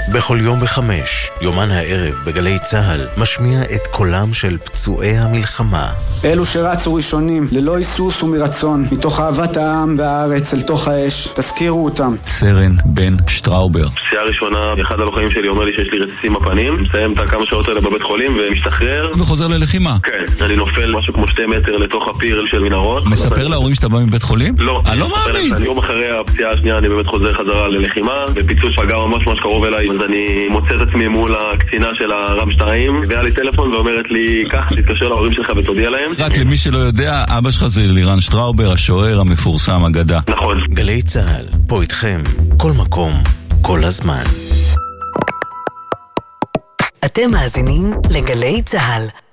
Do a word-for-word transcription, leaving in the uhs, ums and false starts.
בכל יום בחמש, יומן הערב בגלי צהל, משמיע את קולם של פצועי המלחמה. אלו שרצו ראשונים, ללא היסוס ומרצון, מתוך אהבת העם והארץ אל תוך האש, תזכירו אותם. סרן בן שטראובר. פציעה ראשונה, אחד הלוחמים שלי אומר לי שיש לי רציסים בפנים, מסיים את הכמה שעות האלה בבית חולים ומשתחרר. וחוזר ללחימה. כן, אני נופל משהו כמו שתי מטר לתוך הפיר של מנהרות. מספר להורים שאתה בא מבית חולים? לא. אני לא מאמין. יום אחרי הפציעה השנייה אני באמת חוזר חזרה ללחימה, ופיצוץ פגע ממש ממש קרוב אליי, אז אני מוצא את עצמי מול הקצינה של הרם שתיים, הביאה לי טלפון ואומרת לי, כך, תתקשר להורים שלך ותודיע להם. רק למי שלא יודע, אבא שלך זה לירן שטראובר, השוער המפורסם, אגדה. נכון. גלי צהל, פה איתכם, כל מקום, כל הזמן. אתם מאזינים לגלי צהל.